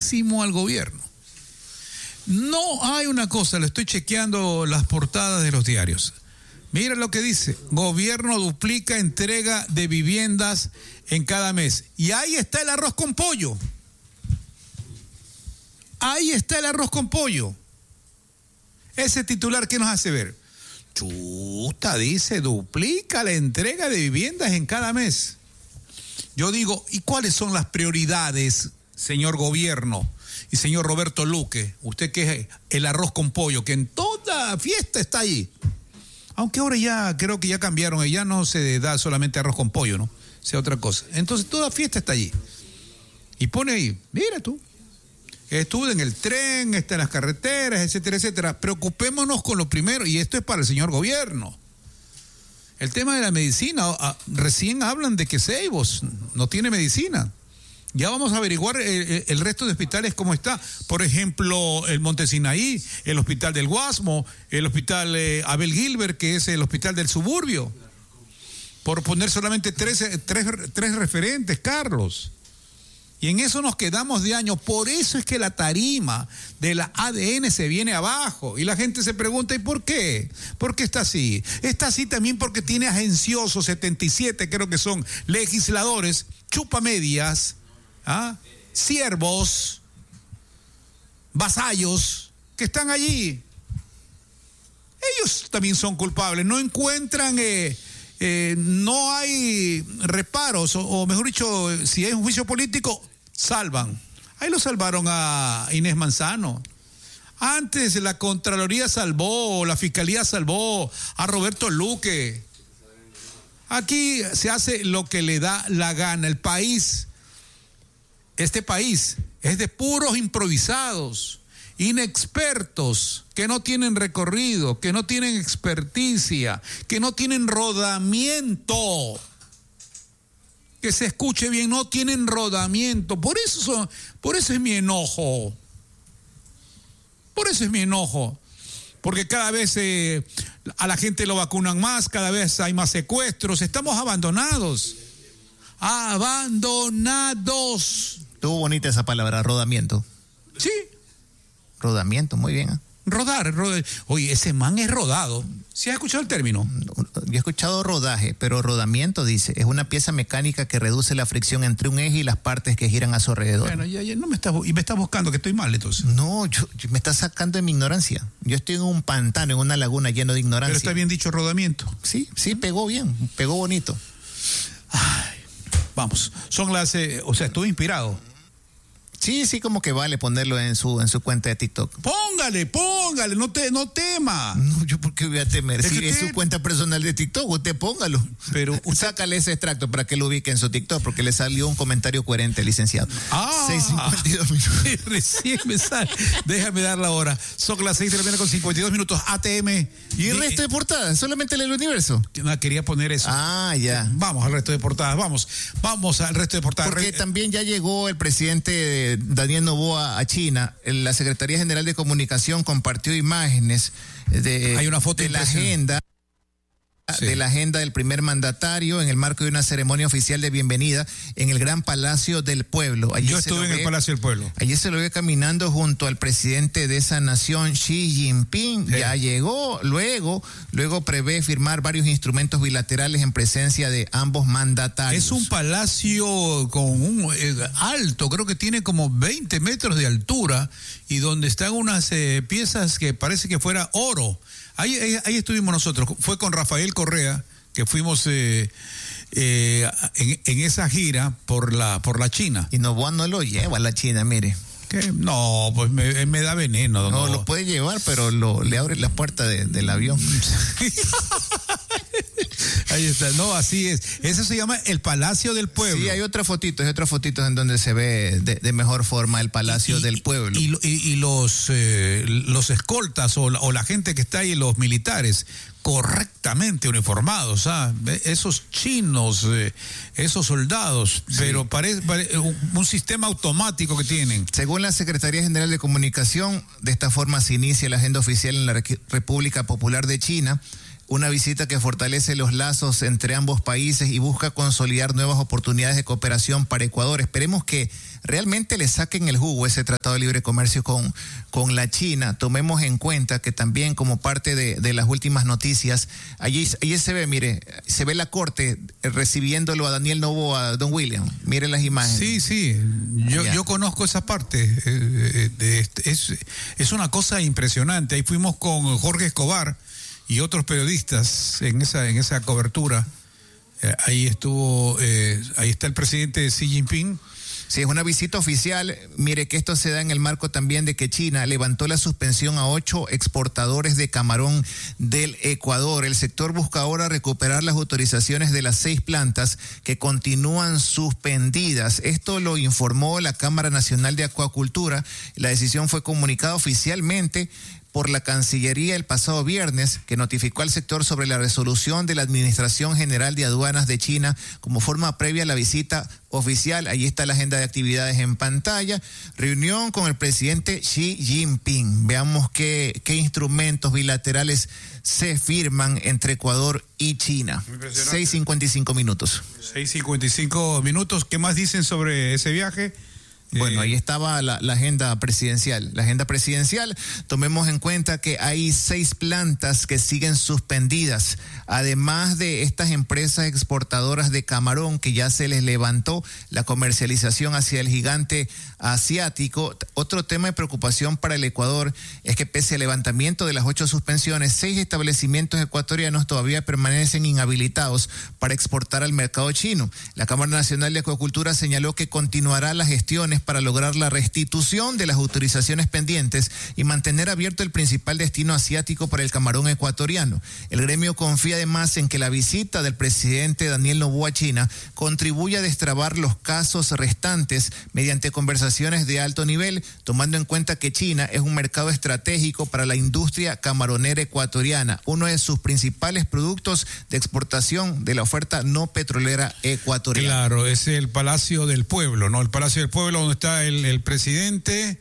pésimo al gobierno. No hay una cosa, le estoy chequeando las portadas de los diarios. Mira lo que dice: gobierno duplica entrega de viviendas en cada mes. Y ahí está el arroz con pollo. Ahí está el arroz con pollo. Ese titular, ¿qué nos hace ver? Chuta, dice, duplica la entrega de viviendas en cada mes. Yo digo, ¿y cuáles son las prioridades, señor gobierno y señor Roberto Luque? Usted que es el arroz con pollo, que en toda fiesta está ahí. Aunque ahora ya creo que ya cambiaron, ya no se da solamente arroz con pollo, ¿no? Sea otra cosa. Entonces toda fiesta está allí. Y pone ahí, mira tú, estuvo en el tren, está en las carreteras, etcétera, etcétera. Preocupémonos con lo primero, y esto es para el señor gobierno. El tema de la medicina, recién hablan de que Ceibos no tiene medicina. Ya vamos a averiguar el resto de hospitales cómo está. Por ejemplo, el Monte Sinaí, el Hospital del Guasmo, el Hospital Abel Gilbert, que es el Hospital del Suburbio. Por poner solamente tres referentes, Carlos. Y en eso nos quedamos de año. Por eso es que la tarima de la ADN se viene abajo. Y la gente se pregunta, ¿y por qué? ¿Por qué está así? Está así también porque tiene agenciosos, 77 creo que son, legisladores, chupamedias, siervos, vasallos, que están allí. Ellos también son culpables. No encuentran... no hay reparos, o mejor dicho, si hay un juicio político, salvan. Ahí lo salvaron a Inés Manzano. Antes la Contraloría salvó, la Fiscalía salvó a Roberto Luque. Aquí se hace lo que le da la gana. El país, este país, es de puros improvisados, inexpertos, que no tienen recorrido, que no tienen experticia, que no tienen rodamiento. Que se escuche bien, no tienen rodamiento. Por eso es mi enojo. Por eso es mi enojo. Porque cada vez a la gente lo vacunan más, cada vez hay más secuestros. Estamos abandonados. Abandonados. Estuvo bonita esa palabra, rodamiento. Sí. Rodamiento, muy bien. Rodar. Oye, ese man es rodado. ¿Sí has escuchado el término? Yo he escuchado rodaje, pero rodamiento, dice, es una pieza mecánica que reduce la fricción entre un eje y las partes que giran a su alrededor. Bueno, ya no me estás buscando, que estoy mal entonces. No, yo me estás sacando de mi ignorancia. Yo estoy en un pantano, en una laguna lleno de ignorancia. Pero está bien dicho rodamiento. Sí, pegó bien, pegó bonito. Ay, vamos, son las, estuve inspirado. Sí, como que vale ponerlo en su cuenta de TikTok. Póngale, no tema. No, yo por qué voy a temer. Si es su cuenta personal de TikTok, usted póngalo. Pero sácale ese extracto para que lo ubique en su TikTok, porque le salió un comentario coherente, licenciado. 6:52 minutos. Recién me sale. Déjame dar la hora. Son las 6 de la mañana con 52 minutos. ATM. ¿Y el resto de portadas? ¿Solamente el universo? Quería poner eso. Ya. Vamos al resto de portadas. Vamos al resto de portadas. Porque también ya llegó el presidente Daniel Noboa a China. La Secretaría General de Comunicación compartió imágenes hay una foto de la agenda. Sí. De la agenda del primer mandatario en el marco de una ceremonia oficial de bienvenida en el Gran Palacio del Pueblo. Yo estuve en el Palacio del Pueblo. Allí se lo ve caminando junto al presidente de esa nación, Xi Jinping. Sí. Ya llegó, luego prevé firmar varios instrumentos bilaterales en presencia de ambos mandatarios. Es un palacio con un alto, creo que tiene como 20 metros de altura, y donde están unas piezas que parece que fuera oro. Ahí estuvimos nosotros, fue con Rafael Correa, que fuimos en esa gira por la China. Y Noboa no lo lleva a la China, mire. ¿Qué? No, pues me da veneno. No, lo puede llevar, pero le abre la puerta del avión. Ahí está, no, así es. Eso se llama el Palacio del Pueblo. Sí, hay otras fotitos en donde se ve de mejor forma el Palacio del Pueblo. Y los escoltas o la gente que está ahí, los militares, correctamente uniformados, esos chinos, esos soldados, sí. Pero parece un sistema automático que tienen. Según la Secretaría General de Comunicación, de esta forma se inicia la agenda oficial en la República Popular de China, una visita que fortalece los lazos entre ambos países y busca consolidar nuevas oportunidades de cooperación para Ecuador. Esperemos que realmente le saquen el jugo a ese Tratado de Libre Comercio con la China. Tomemos en cuenta que también, como parte de las últimas noticias, allí se ve, mire, se ve la corte recibiéndolo a Daniel Noboa, a Don William. Mire las imágenes. Sí, yo conozco esa parte. Es una cosa impresionante. Ahí fuimos con Jorge Escobar y otros periodistas en esa cobertura. Ahí está el presidente Xi Jinping. Sí, es una visita oficial. Mire que esto se da en el marco también de que China levantó la suspensión a 8 exportadores de camarón del Ecuador. El sector busca ahora recuperar las autorizaciones de las 6 plantas que continúan suspendidas. Esto lo informó la Cámara Nacional de Acuacultura. La decisión fue comunicada oficialmente por la Cancillería el pasado viernes, que notificó al sector sobre la resolución de la Administración General de Aduanas de China como forma previa a la visita oficial. Ahí está la agenda de actividades en pantalla. Reunión con el presidente Xi Jinping. Veamos qué instrumentos bilaterales se firman entre Ecuador y China. 6:55 minutos. 6:55 minutos. ¿Qué más dicen sobre ese viaje? Bueno, ahí estaba la agenda presidencial. La agenda presidencial, tomemos en cuenta que hay 6 plantas que siguen suspendidas. Además de estas empresas exportadoras de camarón que ya se les levantó la comercialización hacia el gigante asiático. Otro tema de preocupación para el Ecuador es que pese al levantamiento de las 8 suspensiones, 6 establecimientos ecuatorianos todavía permanecen inhabilitados para exportar al mercado chino. La Cámara Nacional de Acuacultura señaló que continuará las gestiones para lograr la restitución de las autorizaciones pendientes y mantener abierto el principal destino asiático para el camarón ecuatoriano. El gremio confía además en que la visita del presidente Daniel Noboa a China contribuya a destrabar los casos restantes mediante conversaciones de alto nivel, tomando en cuenta que China es un mercado estratégico para la industria camaronera ecuatoriana, uno de sus principales productos de exportación de la oferta no petrolera ecuatoriana. Claro, es el Palacio del Pueblo, ¿no? El Palacio del Pueblo, donde está el presidente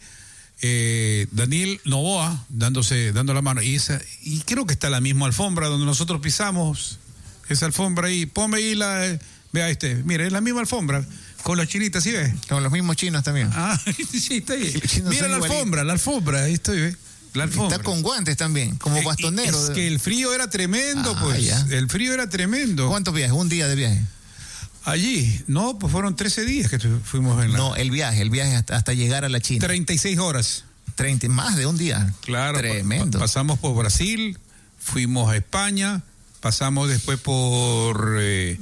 Daniel Noboa dando la mano, y creo que está la misma alfombra donde nosotros pisamos, esa alfombra ahí, ponme ahí vea mire, es la misma alfombra con las chinitas, ¿sí ves? Con los mismos chinos también. Sí, está ahí. Mira la alfombra, ahí estoy, ¿ves? La alfombra. Está con guantes también, como bastonero. Es que el frío era tremendo, ya. El frío era tremendo. ¿Cuántos viajes? ¿Un día de viaje? Allí, no, pues fueron 13 días que fuimos en la... No, el viaje hasta llegar a la China. 36 horas. Más de un día. Claro. Tremendo. Pasamos por Brasil, fuimos a España, pasamos después por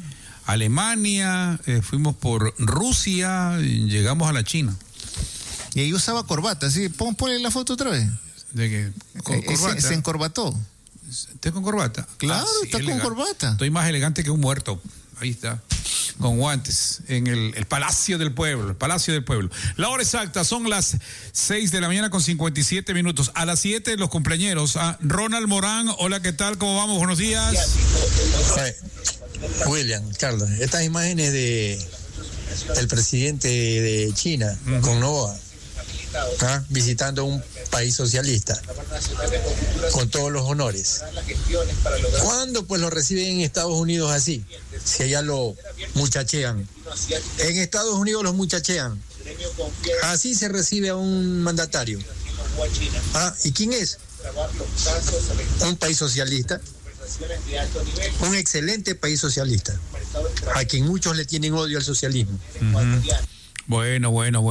Alemania, fuimos por Rusia, y llegamos a la China. Y ahí usaba corbata, ¿sí? Ponle la foto otra vez. ¿De qué? ¿Corbata? Se encorbató. ¿Estás con corbata? Claro, sí, está con corbata. Estoy más elegante que un muerto. Ahí está, con guantes, en el Palacio del Pueblo, La hora exacta son las 6 de la mañana con 57 minutos. A las 7 los cumpleañeros. Ronald Morán, hola, ¿qué tal? ¿Cómo vamos? Buenos días. William, Carlos, estas imágenes del presidente de China con Noboa, visitando un país socialista con todos los honores. ¿Cuándo pues lo reciben en Estados Unidos así? Si allá lo muchachean. En Estados Unidos los muchachean. Así se recibe a un mandatario. ¿Y quién es? Un país socialista. Un excelente país socialista. A quien muchos le tienen odio al socialismo. Bueno.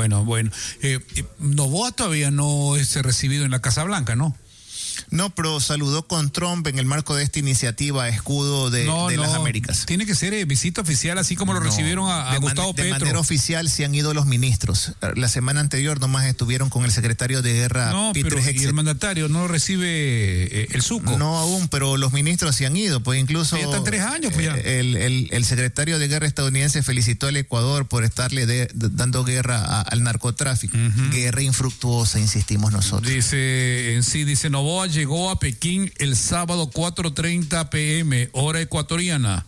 Noboa todavía no es recibido en la Casa Blanca, ¿no? No, pero saludó con Trump en el marco de esta iniciativa Escudo de las Américas. Tiene que ser visita oficial, así como lo recibieron a Gustavo Petro. De manera oficial se han ido los ministros. La semana anterior nomás estuvieron con el secretario de Guerra, Peter Hegseth. ¿Y el mandatario no recibe el suco? No aún, pero los ministros se han ido, pues incluso... Ya están 3 años, pues ya. El secretario de Guerra estadounidense felicitó al Ecuador por estarle dando guerra al narcotráfico. Guerra infructuosa, insistimos nosotros. Dice Noboa llegó a Pekín el sábado 4:30 p.m., hora ecuatoriana.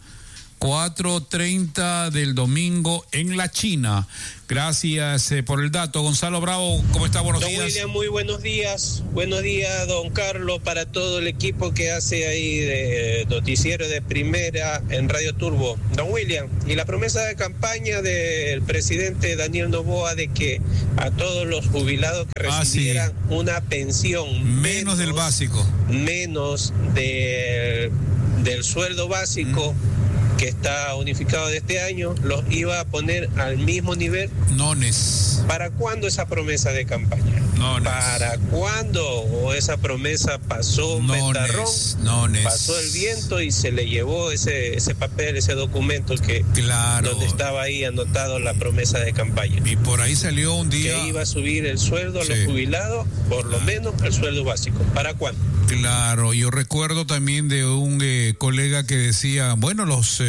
4:30 del domingo en la China. Gracias por el dato. Gonzalo Bravo, ¿cómo está? Buenos días. Don William, muy buenos días. Buenos días, don Carlos, para todo el equipo que hace ahí de noticiero de primera en Radio Turbo. Don William, y la promesa de campaña del presidente Daniel Noboa de que a todos los jubilados que recibieran una pensión menos del básico, menos del sueldo básico, que está unificado de este año, los iba a poner al mismo nivel. Nones. ¿Para cuándo esa promesa de campaña? Nones. ¿Para cuándo? ¿O esa promesa pasó un ventarrón? Nones. Pasó el viento y se le llevó ese papel, ese documento que donde estaba ahí anotado la promesa de campaña. Y por ahí salió un día que iba a subir el sueldo a los jubilados, por lo menos el sueldo básico. ¿Para cuándo? Claro, yo recuerdo también de un colega que decía, bueno,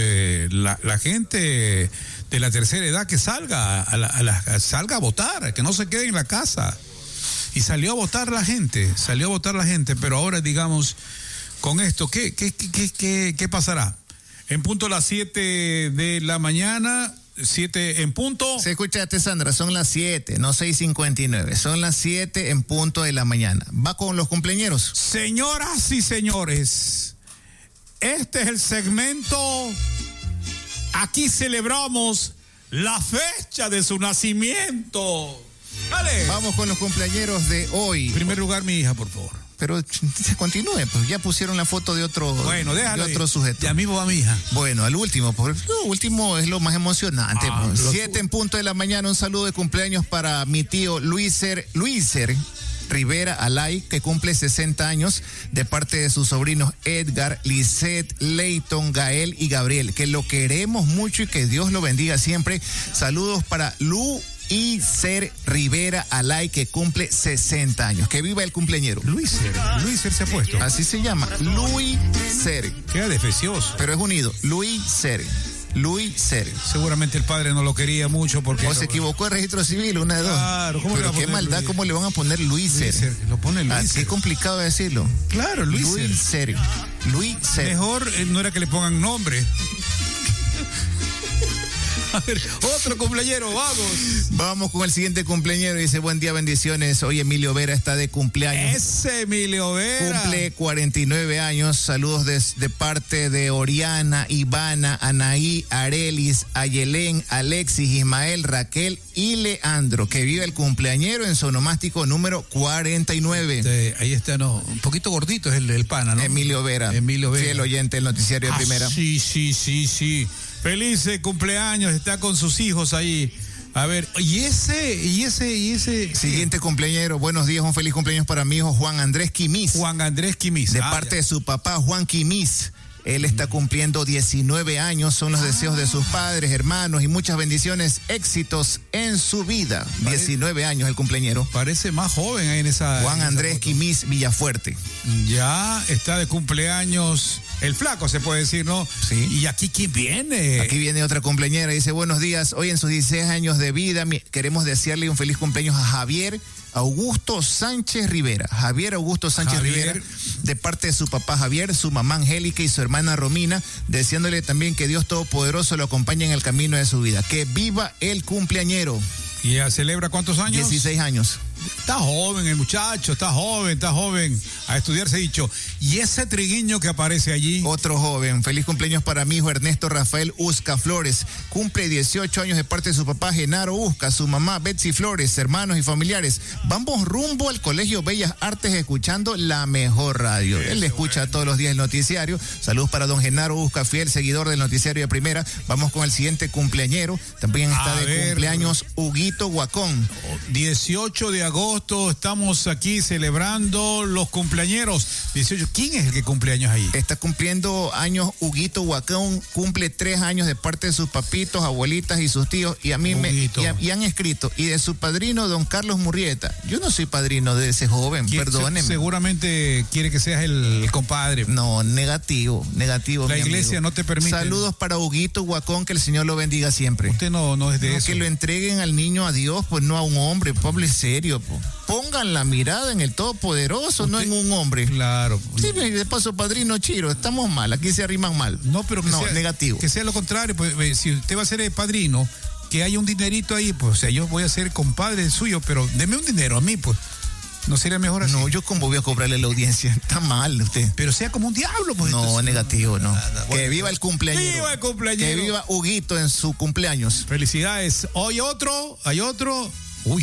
la gente de la tercera edad que salga salga a votar, que no se quede en la casa. Y salió a votar la gente, pero ahora, digamos, con esto, ¿qué pasará? En punto las 7 de la mañana, 7 en punto. Se escuchaste, Sandra, son las 7, no 6:59, son las 7 en punto de la mañana. Va con los cumpleañeros. Señoras y señores, este es el segmento. Aquí celebramos la fecha de su nacimiento. ¡Dale! Vamos con los cumpleañeros de hoy. En primer lugar, mi hija, por favor. Pero se continúe, pues ya pusieron la foto de otro, sujeto. Ya mismo va mi hija. Bueno, al último, lo último es lo más emocionante. 7 en punto de la mañana, un saludo de cumpleaños para mi tío Luiser Rivera Alay, que cumple 60 años, de parte de sus sobrinos Edgar, Lisette, Leighton, Gael y Gabriel, que lo queremos mucho y que Dios lo bendiga siempre. Saludos para Luiser Rivera Alay, que cumple 60 años. Que viva el cumpleañero. Luiser se ha puesto. Así se llama, Luiser. Queda defecioso. Pero es unido, Luiser. Seguramente el padre no lo quería mucho porque... O se equivocó el registro civil, una de dos. Claro, ¿cómo pero qué maldad, Luis? ¿Cómo le van a poner Luiser? Lo pone Luiser. Qué complicado decirlo. Claro, Luiser. Mejor no era que le pongan nombre. A ver, otro cumpleañero, vamos. Vamos con el siguiente cumpleañero. Dice, buen día, bendiciones. Hoy Emilio Vera está de cumpleaños. Ese Emilio Vera. Cumple 49 años. Saludos de parte de Oriana, Ivana, Anaí, Arelis, Ayelén, Alexis, Ismael, Raquel y Leandro. Que vive el cumpleañero en su onomástico número 49. Ahí está, un poquito gordito es el pana, ¿no? Emilio Vera. Fiel oyente del noticiario de primera. Sí. Feliz cumpleaños, está con sus hijos ahí. A ver, y ese. Siguiente cumpleañero, buenos días, un feliz cumpleaños para mi hijo Juan Andrés Quimis. De parte de su papá, Juan Quimis. Él está cumpliendo 19 años, son los deseos de sus padres, hermanos y muchas bendiciones, éxitos en su vida. 19 años el cumpleañero. Parece más joven ahí en esa... Juan Andrés Quimis Villafuerte. Ya está de cumpleaños el flaco, se puede decir, ¿no? Sí. ¿Y aquí quién viene? Aquí viene otra cumpleañera, dice, buenos días, hoy en sus 16 años de vida queremos desearle un feliz cumpleaños a Javier Augusto Sánchez Rivera. Javier Augusto Sánchez Rivera, de parte de su papá Javier, su mamá Angélica y su hermana Romina, deseándole también que Dios Todopoderoso lo acompañe en el camino de su vida. Que viva el cumpleañero. ¿Y ya celebra cuántos años? 16 años. Está joven el muchacho, está joven. A estudiar se ha dicho. ¿Y ese trigueño que aparece allí? Otro joven. Feliz cumpleaños para mi hijo Ernesto Rafael Usca Flores. Cumple 18 años de parte de su papá Genaro Usca, su mamá Betsy Flores, hermanos y familiares. Vamos rumbo al Colegio Bellas Artes escuchando la mejor radio. Él le escucha todos los días el noticiario. Saludos para don Genaro Usca, fiel seguidor del noticiario de primera. Vamos con el siguiente cumpleañero. También está cumpleaños Huguito Guacón. 18 de agosto, estamos aquí celebrando los cumpleañeros. 18, ¿quién es el que cumple años ahí? Está cumpliendo años Huguito Guacón, cumple 3 años de parte de sus papitos, abuelitas y sus tíos, y a mí y han escrito, y de su padrino don Carlos Murrieta. Yo no soy padrino de ese joven, perdóneme. Seguramente quiere que seas el compadre. No, negativo. La iglesia amigo. No te permite. Saludos para Huguito Guacón, que el Señor lo bendiga siempre. Usted no es de eso. Que lo entreguen al niño a Dios, pues no a un hombre, pobre serio. pongan la mirada en el Todopoderoso, no en un hombre. Claro. Sí, de paso, padrino Chiro, estamos mal, aquí se arriman mal. No, pero que sea negativo. Que sea lo contrario, pues si usted va a ser el padrino, que haya un dinerito ahí, pues, o sea, yo voy a ser compadre suyo, pero deme un dinero a mí, pues. ¿No sería mejor así? No, yo como voy a cobrarle la audiencia, está mal usted. Pero sea como un diablo, pues. No, entonces, negativo, no. Bueno, que viva el cumpleañero. ¡Viva el cumpleañero! Que viva Huguito en su cumpleaños. Felicidades. Hoy hay otro. Uy.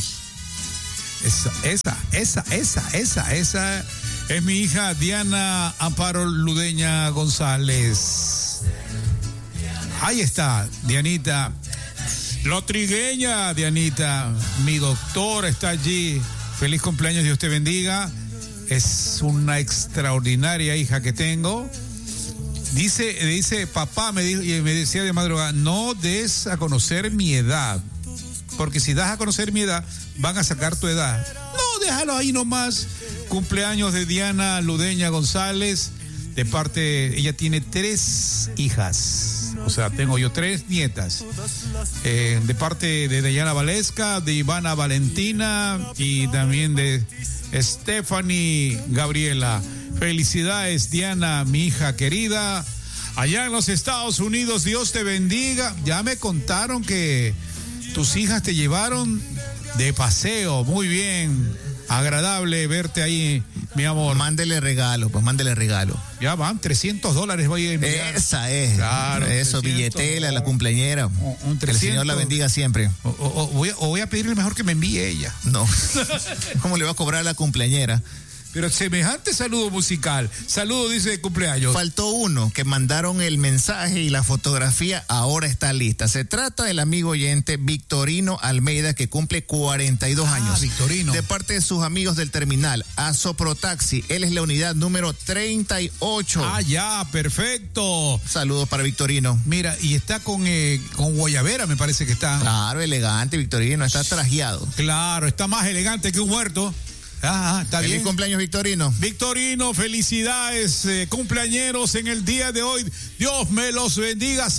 Esa es mi hija Diana Amparo Ludeña González. Ahí está, Dianita. La trigueña, Dianita. Mi doctora está allí. Feliz cumpleaños, Dios te bendiga. Es una extraordinaria hija que tengo. Dice papá, me decía de madrugada, no des a conocer mi edad. Porque si das a conocer mi edad, van a sacar tu edad. No, déjalo ahí nomás. Cumpleaños de Diana Ludeña González. De parte, ella tiene 3 hijas. O sea, tengo yo 3 nietas. De parte de Dayana Valesca, de Ivana Valentina y también de Stephanie Gabriela. Felicidades, Diana, mi hija querida. Allá en los Estados Unidos, Dios te bendiga. Ya me contaron que tus hijas te llevaron de paseo. Muy bien. Agradable verte ahí, mi amor. Mándele regalo, pues mándele regalo. Ya van, $300 voy a enviar. Esa es. Claro. Eso, 300, billetela, la cumpleañera. Que el Señor la bendiga siempre. Voy a pedirle mejor que me envíe ella. No. ¿Cómo le va a cobrar a la cumpleañera? Pero semejante saludo musical. Saludo, dice, de cumpleaños. Faltó uno, que mandaron el mensaje y la fotografía ahora está lista. Se trata del amigo oyente Victorino Almeida, que cumple 42 años. Victorino. De parte de sus amigos del terminal, Asoprotaxi. Él es la unidad número 38. Ah, ya, perfecto. Saludos para Victorino. Mira, y está con guayabera, me parece que está. Claro, elegante, Victorino, está trajeado. Claro, está más elegante que un muerto. Está bien. Feliz cumpleaños, Victorino. Victorino, felicidades, cumpleañeros en el día de hoy. Dios me los bendiga.